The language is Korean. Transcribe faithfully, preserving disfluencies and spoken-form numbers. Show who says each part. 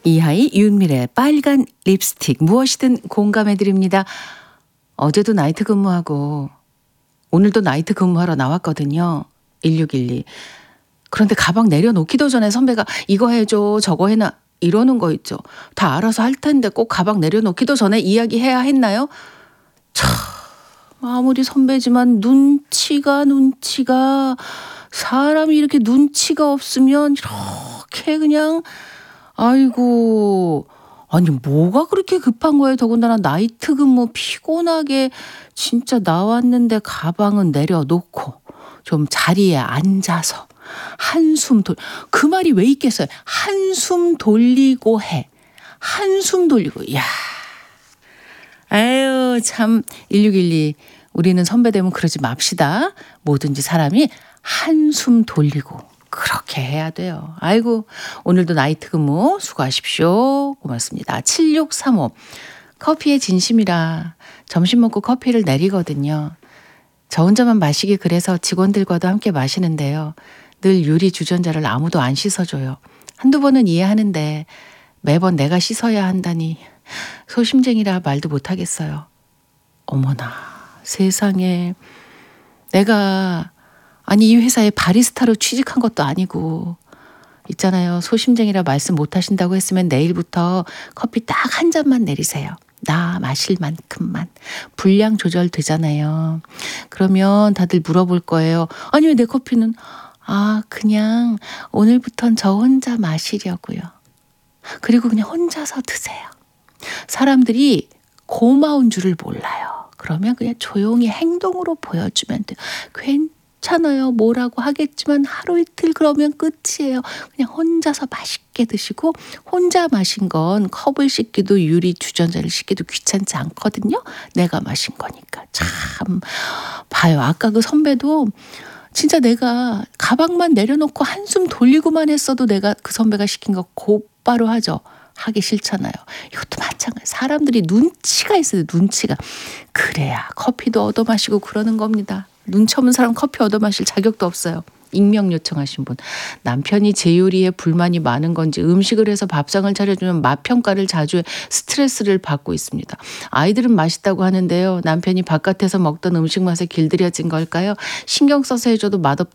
Speaker 1: 이하이 윤미래 빨간 립스틱 무엇이든 공감해드립니다. 어제도 나이트 근무하고 오늘도 나이트 근무하러 나왔거든요. 일육일이. 그런데 가방 내려놓기도 전에 선배가 이거 해줘 저거 해놔 이러는 거 있죠. 다 알아서 할 텐데 꼭 가방 내려놓기도 전에 이야기해야 했나요? 참 아무리 선배지만 눈치가 눈치가 사람이 이렇게 눈치가 없으면 이렇게 그냥 아이고 아니 뭐가 그렇게 급한 거예요. 더군다나 나이트 근무 피곤하게 진짜 나왔는데 가방은 내려놓고 좀 자리에 앉아서 한숨 돌 그 말이 왜 있겠어요. 한숨 돌리고 해. 한숨 돌리고. 야. 아유 참 일육일이 우리는 선배 되면 그러지 맙시다. 뭐든지 사람이 한숨 돌리고 그렇게 해야 돼요. 아이고 오늘도 나이트 근무 수고하십시오. 고맙습니다. 칠육삼오 커피에 진심이라 점심 먹고 커피를 내리거든요. 저 혼자만 마시기 그래서 직원들과도 함께 마시는데요. 늘 유리 주전자를 아무도 안 씻어줘요. 한두 번은 이해하는데 매번 내가 씻어야 한다니 소심쟁이라 말도 못하겠어요. 어머나 세상에 내가 아니 이 회사에 바리스타로 취직한 것도 아니고 있잖아요. 소심쟁이라 말씀 못하신다고 했으면 내일부터 커피 딱 한 잔만 내리세요. 나 마실 만큼만. 분량 조절 되잖아요. 그러면 다들 물어볼 거예요. 아니 왜 내 커피는 아 그냥 오늘부턴 저 혼자 마시려고요. 그리고 그냥 혼자서 드세요. 사람들이 고마운 줄을 몰라요. 그러면 그냥 조용히 행동으로 보여주면 돼요. 괜찮아요. 뭐라고 하겠지만 하루 이틀 그러면 끝이에요. 그냥 혼자서 맛있게 드시고 혼자 마신 건 컵을 씻기도 유리 주전자를 씻기도 귀찮지 않거든요. 내가 마신 거니까. 참 봐요. 아까 그 선배도 진짜 내가 가방만 내려놓고 한숨 돌리고만 했어도 내가 그 선배가 시킨 거 곧바로 하죠. 하기 싫잖아요. 이것도 마찬가지. 사람들이 눈치가 있어요. 눈치가. 그래야 커피도 얻어 마시고 그러는 겁니다. 눈치 없는 사람 커피 얻어 마실 자격도 없어요. 익명 요청하신 분. 남편이 제 요리에 불만이 많은 건지 음식을 해서 밥상을 차려주면 맛 평가를 자주 해 스트레스를 받고 있습니다. 아이들은 맛있다고 하는데요. 남편이 바깥에서 먹던 음식 맛에 길들여진 걸까요? 신경 써서 해줘도 맛없다.